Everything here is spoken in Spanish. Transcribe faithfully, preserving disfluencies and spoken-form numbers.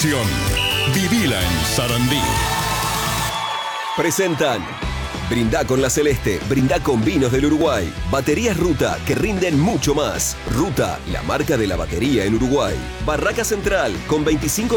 pasión. Vivila en Sarandí. Presentan Brindá con la Celeste, brindá con vinos del Uruguay. Baterías Ruta, que rinden mucho más. Ruta, la marca de la batería en Uruguay. Barraca Central, con veinticinco